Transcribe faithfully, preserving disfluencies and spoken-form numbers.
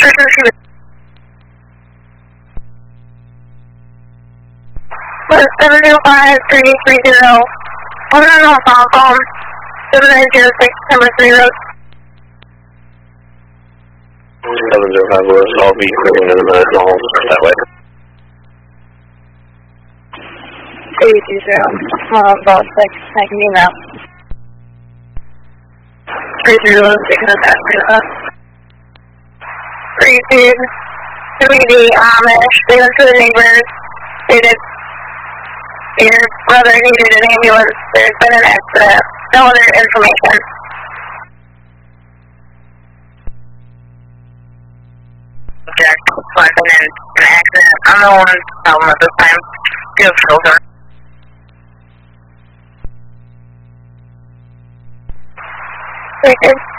seven zero five three three zero. Hold on on phone phone. seven nine zero six, number three road. seven zero five Lewis, I'll be moving to the minute and I'll that way. three two zero. Well, about six. I can be now. three zero six, that three two. three D Amish. They went to the neighbors. They did. Your brother needed an ambulance. There's been an accident. No other information. Jack, fucking in an accident. I'm the one telling at this time. Give children. Okay.